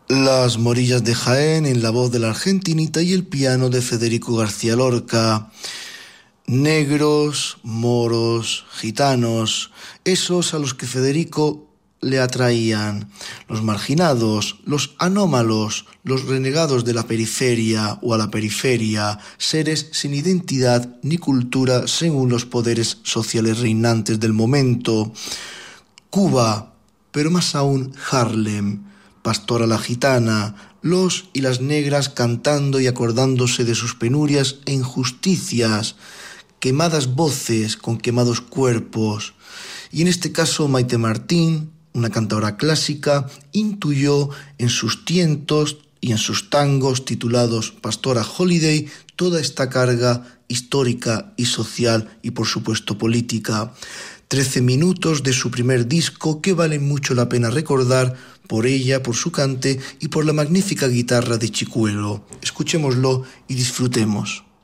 Las Morillas de Jaén en la voz de la argentinita y el piano de Federico García Lorca. Negros, moros, gitanos, esos a los que Federico le atraían, los marginados, los anómalos, los renegados de la periferia o a la periferia, seres sin identidad ni cultura según los poderes sociales reinantes del momento. Cuba, pero más aún Harlem, Pastora la gitana, los y las negras cantando y acordándose de sus penurias e injusticias, quemadas voces con quemados cuerpos. Y en este caso Maite Martín, una cantadora clásica, intuyó en sus tientos y en sus tangos titulados Pastora Holiday toda esta carga histórica y social y por supuesto política. 13 minutos de su primer disco que valen mucho la pena recordar por ella, por su cante y por la magnífica guitarra de Chicuelo. Escuchémoslo y disfrutemos.